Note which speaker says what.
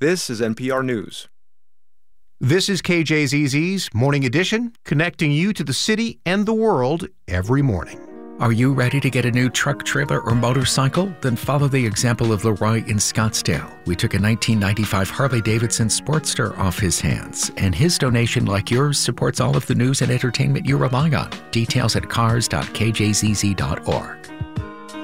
Speaker 1: This is NPR News.
Speaker 2: This is KJZZ's Morning Edition, connecting you to the city and the world every morning.
Speaker 3: Are you ready to get a new truck, trailer, or motorcycle? Then follow the example of Leroy in Scottsdale. We took a 1995 Harley-Davidson Sportster off his hands, and his donation, like yours, supports all of the news and entertainment you rely on. Details at cars.kjzz.org.